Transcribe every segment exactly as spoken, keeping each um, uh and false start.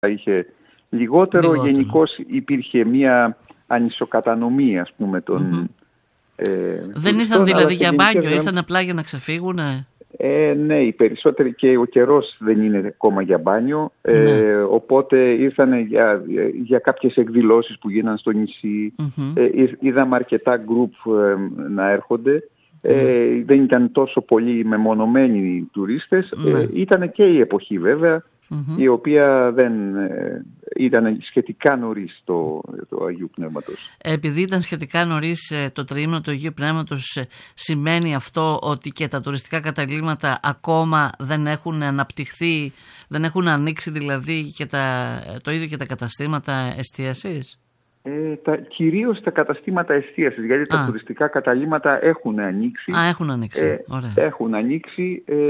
είχε λιγότερο. λιγότερο. Γενικώς υπήρχε μια ανισοκατανομή, ας πούμε, των... Mm-hmm. Ε, δεν ήρθαν δηλαδή για μπάνιο, ήρθαν δεν... απλά για να ξεφύγουν. Ε, ναι, οι περισσότεροι, και ο καιρός δεν είναι ακόμα για μπάνιο, ε, ναι. Οπότε ήρθαν για, για κάποιες εκδηλώσεις που γίναν στο νησί. Mm-hmm. Ε, είδαμε αρκετά γκρουπ ε, να έρχονται. Ε, mm-hmm. Δεν ήταν τόσο πολλοί μεμονωμένοι τουρίστες. Mm-hmm. Ε, ήταν και η εποχή βέβαια, mm-hmm. η οποία δεν ε, ήταν σχετικά νωρίς το, το Αγίου Πνεύματος. Επειδή ήταν σχετικά νωρίς το τριήμερο του Αγίου Πνεύματος, σημαίνει αυτό ότι και τα τουριστικά καταλύματα ακόμα δεν έχουν αναπτυχθεί, δεν έχουν ανοίξει δηλαδή και τα, το ίδιο και τα καταστήματα εστίασης? Ε, τα, κυρίως τα καταστήματα εστίασης, γιατί Α. τα τουριστικά καταλύματα έχουν ανοίξει. Α, έχουν ανοίξει. Ε, Ωραία. Έχουν ανοίξει. Ε,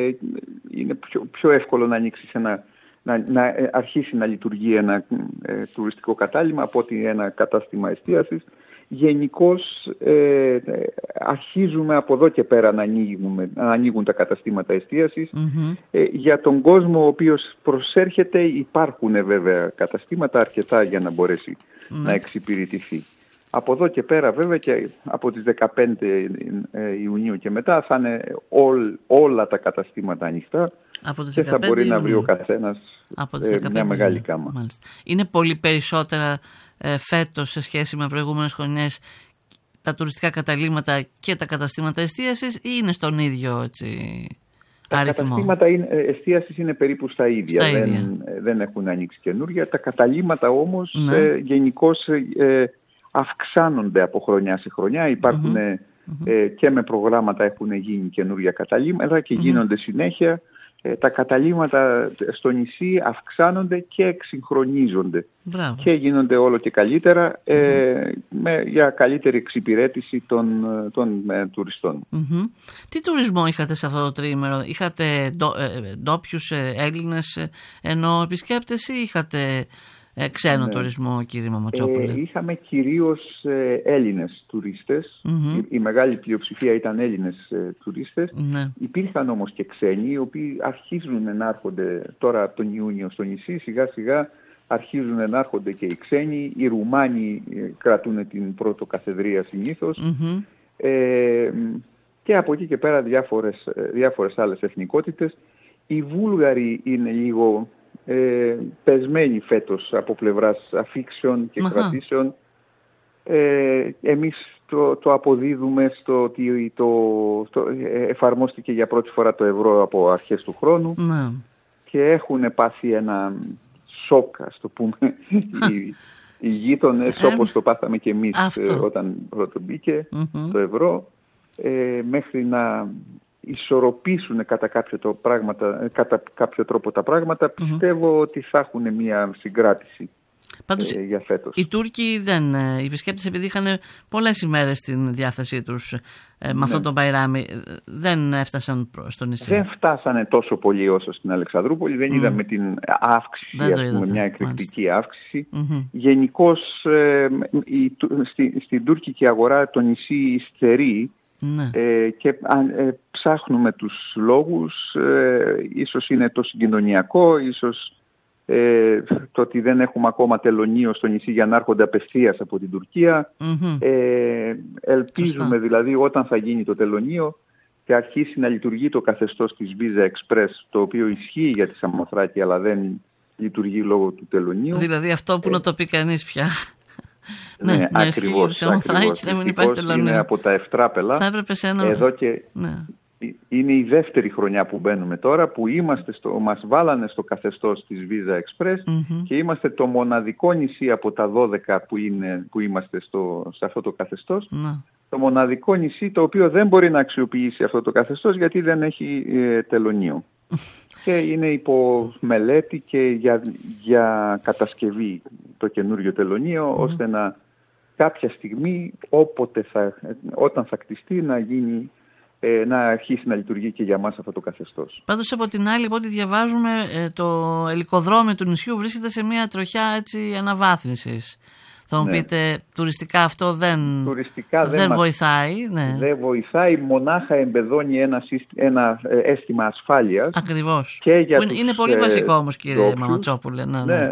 είναι πιο, πιο εύκολο να ανοίξει ένα, να, να αρχίσει να λειτουργεί ένα ε, τουριστικό κατάλυμα από ότι ένα κατάστημα εστίασης. Γενικώς ε, αρχίζουμε από εδώ και πέρα να, ανοίγουμε, να ανοίγουν τα καταστήματα εστίασης. Mm-hmm. Ε, για τον κόσμο ο οποίος προσέρχεται υπάρχουν βέβαια καταστήματα αρκετά για να μπορέσει mm-hmm. να εξυπηρετηθεί. Από εδώ και πέρα βέβαια και από τις δεκαπέντε Ιουνίου και μετά θα είναι όλ, όλα τα καταστήματα ανοιχτά και θα μπορεί να βρει ο καθένας ε, μια μεγάλη κάμα. Μάλιστα. Είναι πολύ περισσότερα ε, φέτος σε σχέση με προηγούμενες χρονιές τα τουριστικά καταλύματα και τα καταστήματα εστίασης, ή είναι στον ίδιο έτσι, τα αριθμό? Τα καταστήματα είναι, εστίασης είναι περίπου στα ίδια, στα δεν, ίδια. δεν έχουν ανοίξει καινούργια. Τα καταλύματα όμως ναι. ε, γενικώς ε, αυξάνονται από χρονιά σε χρονιά. Υπάρχουν mm-hmm. ε, και με προγράμματα έχουν γίνει καινούργια καταλύματα και mm-hmm. γίνονται συνέχεια. Ε, τα καταλύματα στο νησί αυξάνονται και εξυγχρονίζονται. Μπράβο. Και γίνονται όλο και καλύτερα ε, mm-hmm. με, για καλύτερη εξυπηρέτηση των, των ε, τουριστών. Mm-hmm. Τι τουρισμό είχατε σε αυτό το τριήμερο? Είχατε ντο, ε, ντόπιους ε, Έλληνες ε, ενώ επισκέπτες, ή είχατε Ε, ξένο ναι. τουρισμό, κύριε Μαματσόπουλε? Ε, είχαμε κυρίως ε, Έλληνες τουρίστες. Mm-hmm. Η, η μεγάλη πλειοψηφία ήταν Έλληνες ε, τουρίστες. Mm-hmm. Υπήρχαν όμως και ξένοι, οι οποίοι αρχίζουν να έρχονται τώρα από τον Ιούνιο στο νησί. Σιγά σιγά αρχίζουν να έρχονται και οι ξένοι. Οι Ρουμάνοι ε, κρατούν την πρωτοκαθεδρία συνήθως. Mm-hmm. Ε, και από εκεί και πέρα διάφορες, διάφορες άλλες εθνικότητες. Οι Βούλγαροι είναι λίγο... Ε, πεσμένοι φέτος από πλευράς αφήξεων και Μαχα. κρατήσεων. Ε, εμείς το, το αποδίδουμε στο ότι το, το, εφαρμόστηκε για πρώτη φορά το ευρώ από αρχές του χρόνου Να. και έχουν πάθει ένα σοκ, ας το πούμε, οι, οι γείτονες, ε, όπως το πάθαμε και εμείς αυτό. όταν πρώτο μπήκε mm-hmm. το ευρώ, ε, μέχρι να ισορροπήσουν κατά κάποιο, το πράγματα, κατά κάποιο τρόπο τα πράγματα, mm-hmm. πιστεύω ότι θα έχουν μια συγκράτηση. Πάντως, ε, για φέτος. Οι Τούρκοι δεν, οι επισκέπτες, επειδή είχαν πολλές ημέρες στην διάθεσή τους ε, με ναι. αυτόν τον Μπαϊράμι, δεν έφτασαν στο νησί. Δεν φτάσανε τόσο πολύ όσο στην Αλεξανδρούπολη, δεν mm. είδαμε την αύξηση, ας πούμε, είδατε, μια εκρηκτική μάλιστα. αύξηση. Mm-hmm. Γενικώς ε, η, στη, στην τουρκική αγορά το νησί υστερεί. Ναι. Ε, και ε, ψάχνουμε τους λόγους, ε, ίσως είναι το συγκοινωνιακό, ίσως ε, το ότι δεν έχουμε ακόμα τελωνείο στο νησί για να έρχονται απευθείας από την Τουρκία. Mm-hmm. Ε, ελπίζουμε Σωστά. δηλαδή όταν θα γίνει το τελωνείο και αρχίσει να λειτουργεί το καθεστώς της Visa Express, το οποίο ισχύει για τη Σαμοθράκη αλλά δεν λειτουργεί λόγω του τελωνείου. Δηλαδή αυτό που ε, να το πει κανείς πια. Ναι, ναι, ακριβώς. ακριβώς. Είναι από τα Ευτράπελα. Θα έπρεπε σε ένα... Εδώ και ναι. είναι η δεύτερη χρονιά που μπαίνουμε τώρα, που είμαστε στο, μας βάλανε στο καθεστώς της Visa Express mm-hmm. και είμαστε το μοναδικό νησί από τα δώδεκα που, είναι, που είμαστε στο, σε αυτό το καθεστώς. Mm. Το μοναδικό νησί το οποίο δεν μπορεί να αξιοποιήσει αυτό το καθεστώς γιατί δεν έχει ε, τελωνείο. Και είναι υπό μελέτη και για, για κατασκευή το καινούριο τελωνείο, mm. ώστε να κάποια στιγμή, όποτε θα, όταν θα κτιστεί, να γίνει, ε, να αρχίσει να λειτουργεί και για μας αυτό το καθεστώς. Πάντως από την άλλη, από ό,τι διαβάζουμε, το ελικοδρόμιο του νησιού βρίσκεται σε μια τροχιά έτσι αναβάθμισης. Θα μου ναι. πείτε, τουριστικά αυτό δεν, τουριστικά δεν, δεν μας, βοηθάει. Ναι. Δεν βοηθάει, μονάχα εμπεδώνει ένα, ένα αίσθημα ασφάλειας. Ακριβώς. Και για είναι, είναι πολύ βασικό όμως, κύριε Μαματσόπουλε. Ναι, ναι. Ναι,